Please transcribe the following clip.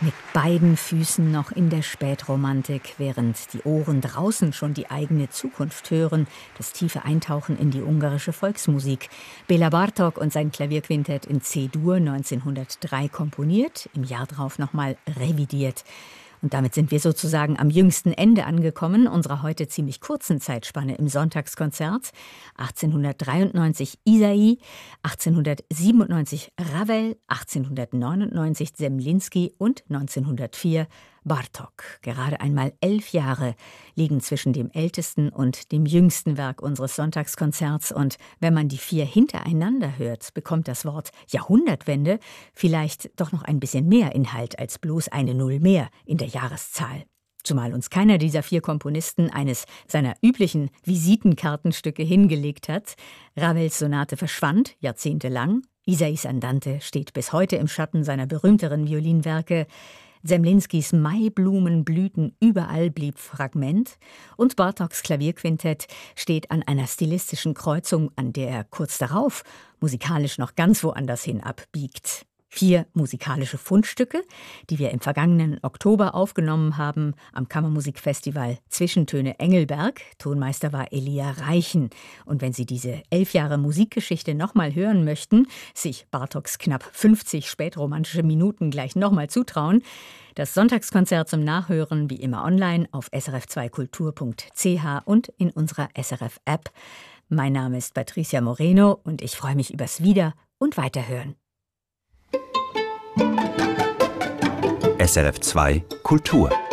Mit beiden Füßen noch in der Spätromantik, während die Ohren draußen schon die eigene Zukunft hören, das tiefe Eintauchen in die ungarische Volksmusik. Béla Bartók und sein Klavierquintett in C-Dur 1903 komponiert, im Jahr drauf nochmal revidiert. Und damit sind wir sozusagen am jüngsten Ende angekommen, unserer heute ziemlich kurzen Zeitspanne im Sonntagskonzert. 1893 Isaïe, 1897 Ravel, 1899 Zemlinsky und 1904 Bartók. Gerade einmal 11 Jahre liegen zwischen dem ältesten und dem jüngsten Werk unseres Sonntagskonzerts. Und wenn man die 4 hintereinander hört, bekommt das Wort Jahrhundertwende vielleicht doch noch ein bisschen mehr Inhalt als bloß eine Null mehr in der Jahreszahl. Zumal uns keiner dieser 4 Komponisten eines seiner üblichen Visitenkartenstücke hingelegt hat. Ravels Sonate verschwand jahrzehntelang. Isaïs Andante steht bis heute im Schatten seiner berühmteren Violinwerke. Zemlinskys Maiblumen blühten überall blieb Fragment und Bartóks Klavierquintett steht an einer stilistischen Kreuzung, an der er kurz darauf musikalisch noch ganz woanders hin abbiegt. 4 musikalische Fundstücke, die wir im vergangenen Oktober aufgenommen haben am Kammermusikfestival Zwischentöne Engelberg. Tonmeister war Elia Reichen. Und wenn Sie diese 11 Jahre Musikgeschichte nochmal hören möchten, sich Bartóks knapp 50 spätromantische Minuten gleich nochmal zutrauen, das Sonntagskonzert zum Nachhören wie immer online auf srf2kultur.ch und in unserer SRF-App. Mein Name ist Patricia Moreno und ich freue mich übers Wieder- und Weiterhören. SRF2 Kultur